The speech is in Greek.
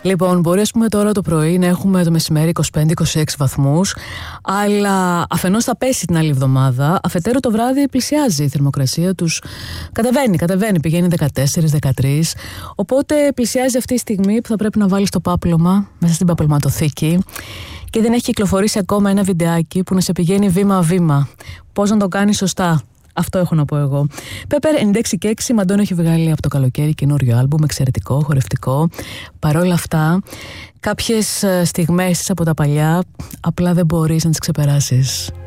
Λοιπόν, μπορεί ας πούμε τώρα το πρωί να έχουμε το μεσημέρι 25-26 βαθμούς, αλλά αφενός θα πέσει την άλλη εβδομάδα, αφετέρου το βράδυ πλησιάζει η θερμοκρασία τους. Κατεβαίνει, πηγαίνει 14-13. Οπότε πλησιάζει αυτή η στιγμή που θα πρέπει να βάλεις το πάπλωμα μέσα στην παπλωματοθήκη. Και δεν έχει κυκλοφορήσει ακόμα ένα βιντεάκι που να σε πηγαίνει βήμα-βήμα. Πώς να το κάνεις σωστά. Αυτό έχω να πω εγώ. Πέπερ 96 και 6, Μαντώνο έχει βγάλει από το καλοκαίρι καινούριο άλμπουμ, εξαιρετικό, χορευτικό. Παρόλα αυτά, κάποιες στιγμές από τα παλιά απλά δεν μπορείς να τις ξεπεράσεις.